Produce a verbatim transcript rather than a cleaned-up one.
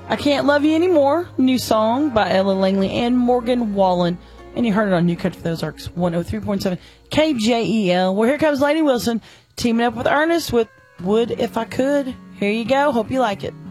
I Can't Love You Anymore, new song by Ella Langley and Morgan Wallen. And you heard it on New Country for the Ozarks, one oh three point seven K J E L. Well, here comes Lainey Wilson teaming up with Ernest with Would If I Could. Here you go. Hope you like it.